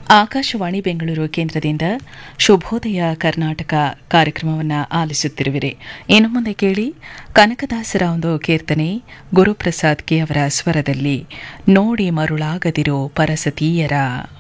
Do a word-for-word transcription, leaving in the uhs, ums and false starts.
ಆಕಾಶವಾಣಿ ಬೆಂಗಳೂರು ಕೇಂದ್ರದಿಂದ ಶುಭೋದಯ ಕರ್ನಾಟಕ ಕಾರ್ಯಕ್ರಮವನ್ನು ಆಲಿಸುತ್ತಿರುವಿರಿ. ಇನ್ನು ಮುಂದೆ ಕೇಳಿ ಕನಕದಾಸರ ಒಂದು ಕೀರ್ತನೆ ಗುರುಪ್ರಸಾದ್ ಕೆ ಅವರ ಸ್ವರದಲ್ಲಿ ನೋಡಿ ಮರುಳಾಗದಿರೋ ಪರಸತೀಯರ.